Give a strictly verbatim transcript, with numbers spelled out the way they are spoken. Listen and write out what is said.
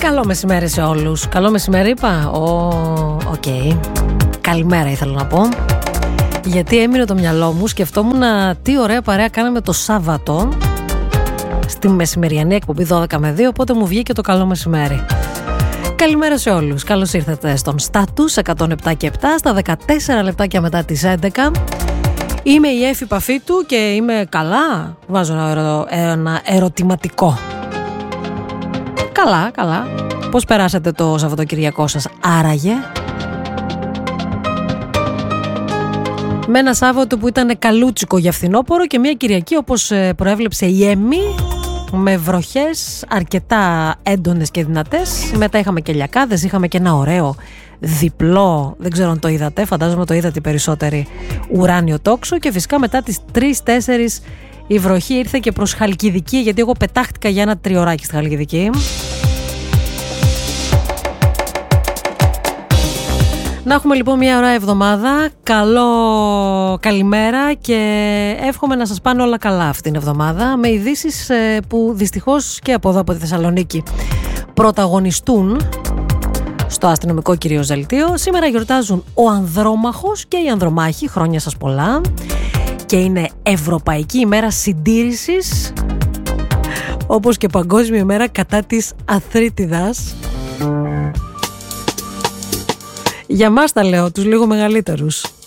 Καλό μεσημέρι σε όλους. Καλό μεσημέρι είπα. Οκ. Okay. Καλημέρα ήθελα να πω. Γιατί έμεινε το μυαλό μου. Σκεφτόμουν τι ωραία παρέα κάναμε το Σάββατο στη μεσημεριανή εκπομπή δώδεκα με δύο. Οπότε μου βγήκε το καλό μεσημέρι. Καλημέρα σε όλους. Καλώς ήρθατε στον Status εκατόν επτά και επτά στα δεκατέσσερα λεπτάκια μετά τις έντεκα. Είμαι η Έφη Παφίτου και είμαι καλά. Βάζω ένα, ερω... ένα ερωτηματικό. Καλά, καλά. Πώς περάσατε το Σαββατοκυριακό σας άραγε? Με ένα Σάββατο που ήταν καλούτσικο για φθινόπωρο και μια Κυριακή όπως προέβλεψε η Έμι, με βροχές αρκετά έντονες και δυνατές. Μετά είχαμε και λιακάδες, είχαμε και ένα ωραίο διπλό, δεν ξέρω αν το είδατε, φαντάζομαι το είδατε οι περισσότεροι, ουράνιο τόξο. Και φυσικά μετά τις τρεις τέσσερις η βροχή ήρθε και προς Χαλκιδική, γιατί εγώ πετάχτηκα για ένα τριωράκι στη Χαλκιδική. Να έχουμε λοιπόν μια ωραία εβδομάδα. Καλό καλημέρα και εύχομαι να σας πάνε όλα καλά αυτήν την εβδομάδα, με ειδήσεις που δυστυχώς και από εδώ από τη Θεσσαλονίκη πρωταγωνιστούν στο αστυνομικό κυρίως δελτίο. Σήμερα γιορτάζουν ο Ανδρόμαχος και οι Ανδρομάχοι, χρόνια σας πολλά. Και είναι Ευρωπαϊκή ημέρα συντήρησης, όπως και Παγκόσμια ημέρα κατά της αθρίτιδας. Για μας τα λέω, τους λίγο μεγαλύτερους.